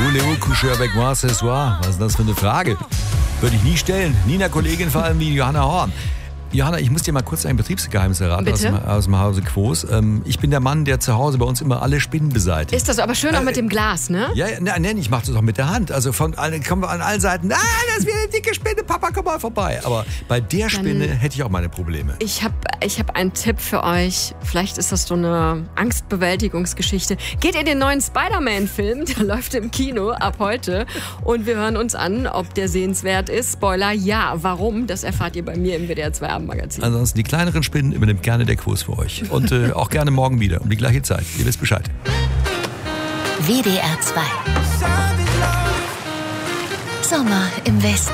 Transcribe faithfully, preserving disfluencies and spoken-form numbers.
Voulez-vous coucher avec moi ce soir? Was ist das für eine Frage? Würde ich nie stellen. Nie einer Kollegin, vor allem wie Johanna Horn. Johanna, ich muss dir mal kurz ein Betriebsgeheimnis erraten aus dem, aus dem Hause Quos. Ähm, ich bin der Mann, der zu Hause bei uns immer alle Spinnen beseitigt. Ist das aber schön auch äh, mit dem Glas, ne? Ja, ja, nein, ich mache das auch mit der Hand. Also von allen, kommen wir an allen Seiten. Ah, das ist wieder eine dicke Spinne, Papa, komm mal vorbei. Aber bei der Spinne Dann, hätte ich auch meine Probleme. Ich habe ich hab einen Tipp für euch. Vielleicht ist das so eine Angstbewältigungsgeschichte. Geht in den neuen Spider-Man-Film, der läuft im Kino ab heute. Und wir hören uns an, ob der sehenswert ist. Spoiler, ja. Warum? Das erfahrt ihr bei mir im W D R zwei Abendmagazin. Ansonsten die kleineren Spinnen übernimmt gerne der Quos für euch. Und äh, auch gerne morgen wieder um die gleiche Zeit. Ihr wisst Bescheid. W D R zwei. Sommer im Westen.